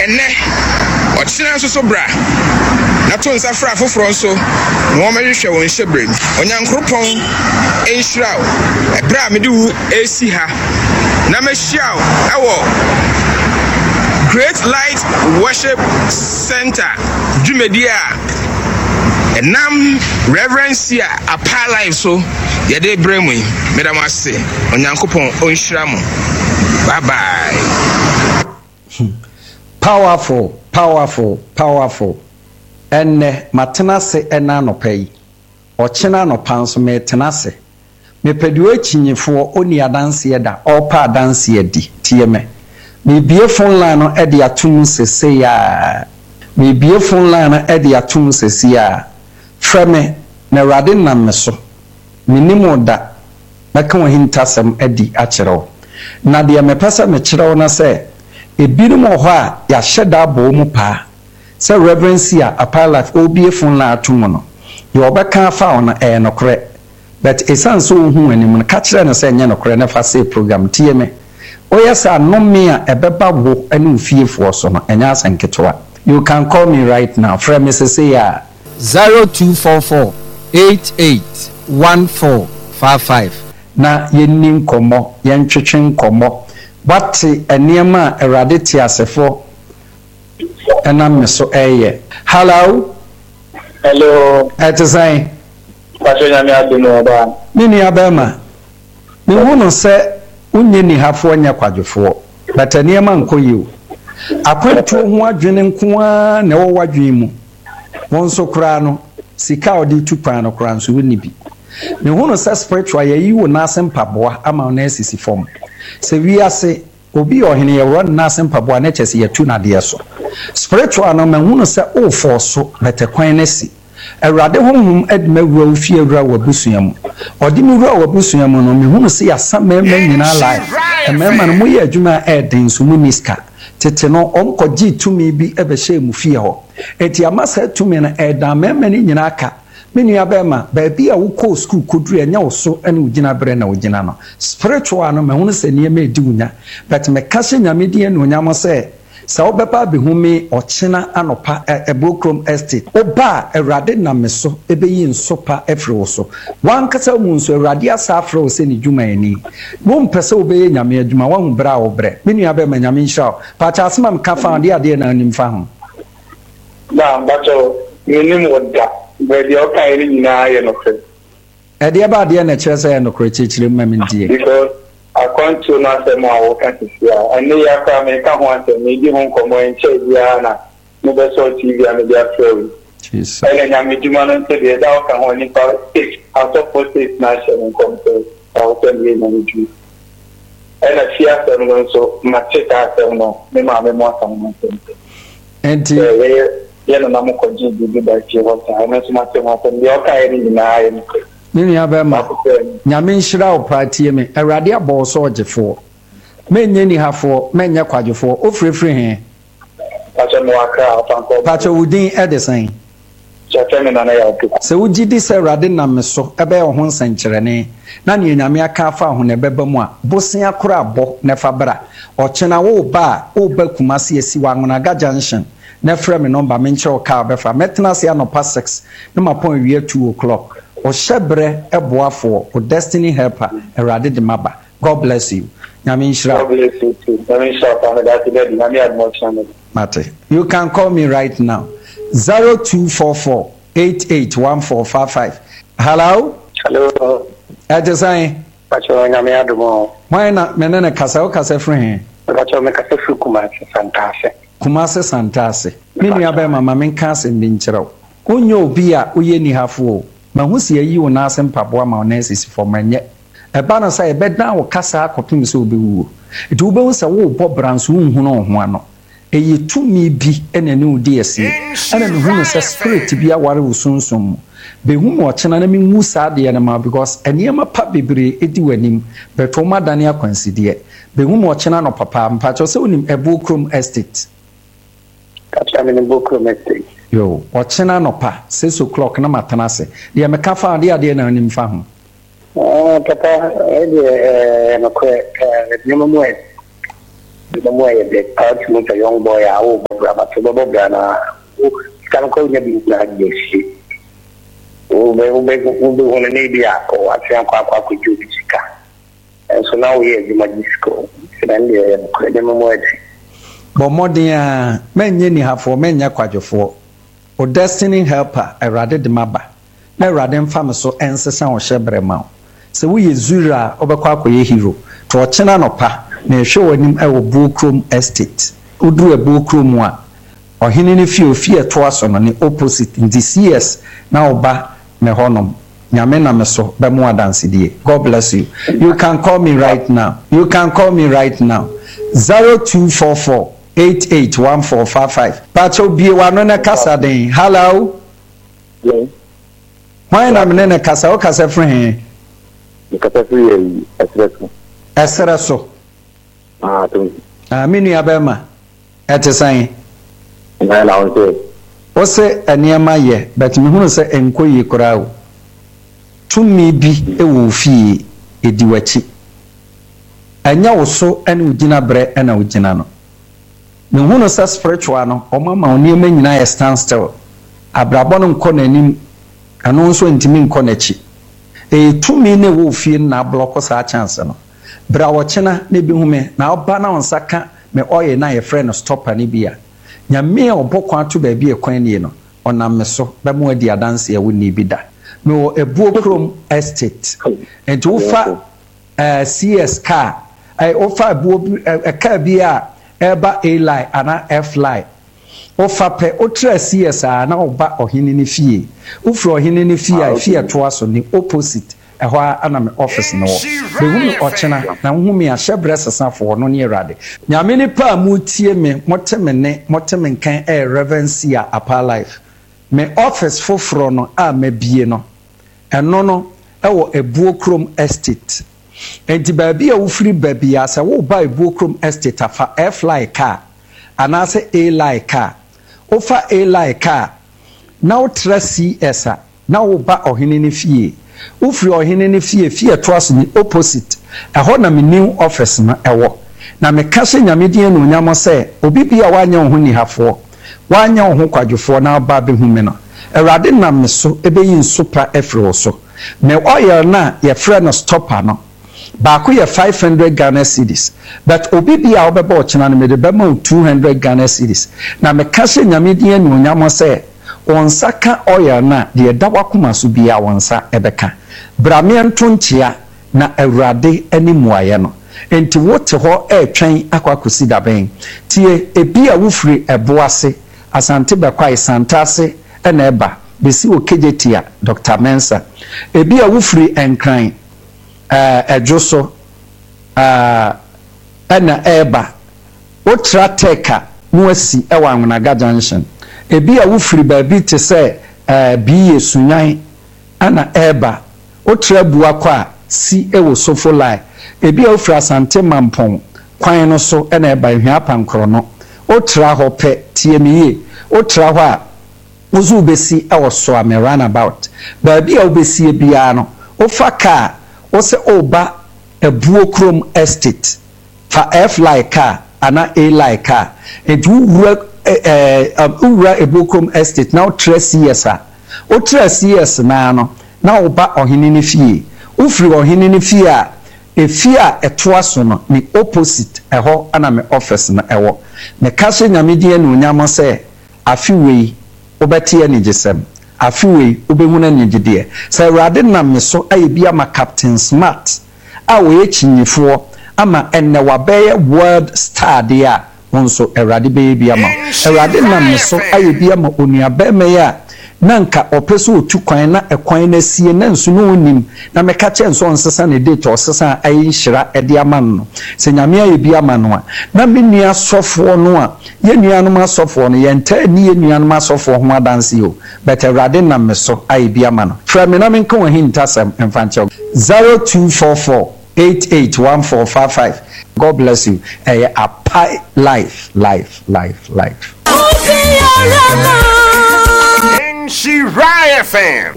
ene ochina so bra na to nsa fra foforo nso no ma hwehwe won hyebrem onyankropon enhyiraw ebra me de wu esi ha na ma hyiaw ewo Great Light Worship Center Jumedia Enam Reverencia Apa Life so yede bremu medam ase onyankopon onhyira mo bye bye. Powerful enne matenase ena nopai ochina no panso me tenase me pedu achinyefo oni adanse eda opa adanse edi tieme me bie phone line no edi atum sese ya me bie phone line no edi atum sese ya freme na rade nam me so minimo da meka wo hintasem edi akyerɛw na de me pesa me kyerɛw na se ebinom ho a ya hyeda bo mu pa se reverencia Apa Life obie phone line atum no ye obeka fa ona nokre but esan so hu anim no ka kyerɛ no se nye nokre na fa se program tieme oyasa no me a ebeba wo ane ufiefo so no enya asanketoa. You can call me right now from Mrs. 0244 881455 na yenni nkomo yentwetwe nkomo wate eniema erade ti asefo ena meso eye. Hello etizai pasenya mi adumo ba nini abema ni hunu se unye ni hafo nya kwadwefo but eniema nkoyiwo akwantu ho adwene nkoa na wo wadwen mu wonso kra no sika odi tupan no kra nso woni bi ne hono sa spiritual yayi wo na asempaboa ama na asisi form se wiase obi ohene ye ro na asempaboa na chese yatu na de so spiritual no ma hono sa o forso betekwan na si awrade honhum adma wura ofie wura wabusuam odi mi wura wabusuam no me hono se yasa mema nyina life mema no moye adwuma eden so mu niska tete no onkoji tumi bi ebehye mu fie ho enti amasa tumi na eda mema ni nyina aka menu abema ba bia wo ko school koduru enya wo so ene ugina bre na ugina no spiritual no me hono se niema edi unya but me kase nyame die no nyamo se sa obepa behumi ochina anopa Ebokrom estate oba erade na meso ebeyi nsopa efre so wan kasa mu nso erade asa afre wo se ni dwuma ani wo mpese obeye nyame adwuma wa hu bra wo bre menu abema nyame nhyira pa cha asema mka fa de na anim fa ho na bacho minim woda be de o kai ni nyina ye no kre ede ba de na kire se ye no kre chichire mmam ndie because akwantu na se mo awo ka tisia ani ya ka me ka ho ante me di ho nkomo enche bia na mo be so TV a me dia flow Jesus ele nya me djuma no te de da o ka ho ni pa out of post na se nkomo so out of me na djuma ele fia se no so ma cheka se no me ma me mo asa mo enti ye no na mo ko ji bi ba chi ho ta na so ma se mo asa ni o ka eri ni na ye nini abema nyame nhyira wo pratie me awrade abɔso ogefo menye ni hafo menye kwadwefo ofrefre he pacho no aka afanko pacho udin edesan chafeme na ya otu se ugidi se awrade na meso ebe ho nsankyerene na ne nyame aka afa ho na beba mu a bosen akora abɔ na fabra ochena wo ba kumase esi wangona ga junction na frɛ me number me nkyerɛ ka befa metena se anopa 6 na mapon wie 2 o'clock o shebre eboafo o destiny helper erade de maba. God bless you. Nyame nhyira. God bless you too. Nyame nhyira pa that today nyame admonition. Mate. You can call me right now. 0244 881455. Hello? Hello. Edesan. Pacho nyame adomo. Why na menene kasa o kasa free? Pacho me kasa free Kumase. Kumase Santase. Mini aba mama men kasa ndi nkyerɛw. Onyo obi a oye ni hafo. Mahusi yi wo na asempabo ama onesis for manye eba no say ebeda wo kasa akopim se obewu edu obewu se wo bo branso hunhu no ho ano eyi tumi bi ene ne udi ese ene me hunu se spirit bi aware wo sunsun be hu mo chena na me mu sa de na ma because eniema pa bebre edi wanim beto madane akwanside be hu mo chena no papa mpa cho se onim Ebokrom estate kacha me Ebokrom estate yo ochena no pa 6 o'clock na matanase de me ka fa de na anim fa ho papa no kwe nyama mo the more the part with a young boy, I will grab a Bobana, who can call you like this. Who may want an idea or a Sanqua could do this car. And so now we have the Magisco. And the more. But more than men, you have for men, Yaquajo or destiny helper, a rather the maba. Na radem fam so ensesa wo hyebrema se wo yezura obekwa ye hero to ochena no pa na ehwe wanim e wo Buokrom estate uduru Buokrom a ohene ne fie to aso no ne opposite in this years na oba me honom nyame na me so be mo adanse die. God bless you. You can call me right now. 0244 881455 pacho bie wa no na kasa den. Hello. Yes. Why na mene na kasa o kasa free The kasa free esreso to minu abema etesan na la on o se eniema ye but me hunu se enkoyi kora o tumi bi e wo fie ediwachi anya wo so ene ugina bre ena ugina no me hunu se spiritual no o mama oniema nyina ye stand still abrabọ no nko nanim ano nso ntimi nko nachi tumi ne wo fie na block sa chance no bra wo chena ne bi hume na oba na onsaka me oye na ye friend stopper ne bia nyame obokwa to ba bi ekwan ne no onam me so ba mo adi adanse ya woni bi da me wo Buokrom estate and wo fa CS car ofa car bi a eba A line ana F line ofa pe otra CS na oba ohene ne fie ufro ohene ne fie to aso ni opposite ehwa ana me office no be hu ochena na hu me ahyebre sesafo no ne erade nyame ni pa mu tie me moteme nkan reverence ya apa life me office foforo no a mabie no eno no ewo Buokrom estate enti ba bia wo free ba bia se wo ba Buokrom estate afa F like car anase A like car ofa A like car na wo tra CS na wo ba ohene ne fie ufri ohene ne fie to aso ni opposite eho na me new office na ewo na me kase nyame die no nyamo se obi bia wanya ho ni hafo wanya ho kwadwofo na ba be hu me no erade na me so ebeyin super efro so me oil na ye frɛ no stopper no ba ko ye 500 Ghana cedis but obi bia obeba ochena no me de be ma 200 Ghana cedis na me kase nyame die no nyamo se onsaka oil na de dawakoma so bia wonsa ebeka bramiento ntia na awurade animuaye no enti wote ho etwen akwakosi daben tie ebi a wofri eboase asante bekwai santase ena eba besi okejetia Dr. Mensa ebi a wofri enkran ejoso ena eba otra teka no asi ewa Anwonaga junction ebi a wofri baabi te se biye sunyan ana eba otra bua kwa si ewo Sofolai ebi a wofri Asante Mampong kwan no so ena eba hwia pankro no otra ho pe tiemiye otra ho a uzu besi ewo so am runabout baabi a obesi bia no ofa car o se oba Buokrom estate fa F like car ana A like car edu ura Buokrom estate now 3 CS o 3 CS na no na oba ohene ne fie ufri ohene ne fie a efia etoaso no ni opposite eho ana me office na ewo me kase nyame die no nyamo se afiwei obetie ni jesem afiwei obehuna ni gide se rade na me so ayebia ma Captain Smart a wo yechinyifo ama enne wabeye world star dia wonso erade be bia ma erade na me so ayebia ma onuabe me ya nanka opeso otu kwan na ekwan na sie na nso no onim na meka che nso onsesa ne date osesa ayi hira ede aman no se nyame ayebi aman no na menua sofo no a ye nuanom asofo no ye nta ni ye nuanom asofo ho adanse o but erade na me so ayebi aman no fra me na menka wa hintasem emfanche 0244 881455 God bless you a pie life Shirai FM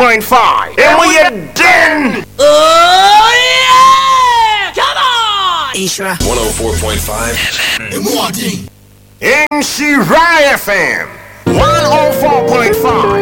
104.5 and we are done. Oh yeah! Come on! Ishra 104.5 FM. In Shirai FM 104.5.